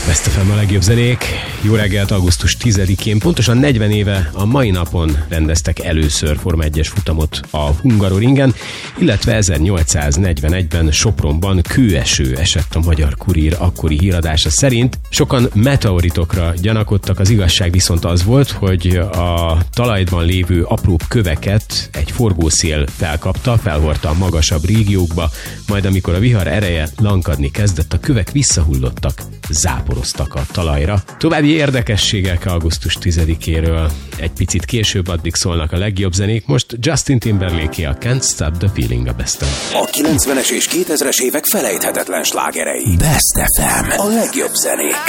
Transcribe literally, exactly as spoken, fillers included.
Best ef em a legjobb zenék. Jó reggelt, augusztus tizedikén, pontosan negyven éve a mai napon rendeztek először Forma egyes futamot a Hungaroringen, illetve ezernyolcszáznegyvenegyben Sopronban kőeső esett a Magyar Kurír akkori híradása szerint. Sokan meteoritokra gyanakodtak, az igazság viszont az volt, hogy a talajban lévő apróbb köveket egy forgószél felkapta, felhordta a magasabb régiókba, majd amikor a vihar ereje lankadni kezdett, a kövek visszahullottak, záporoztak a talajra. További érdekességek augusztus tizedikéről egy picit később, addig szólnak a legjobb zenék. Most Justin Timberlake a Can't Stop the Feeling a Best of. A kilencvenes és kétezres évek felejthetetlen slágerei. Best ef em. A legjobb zenék.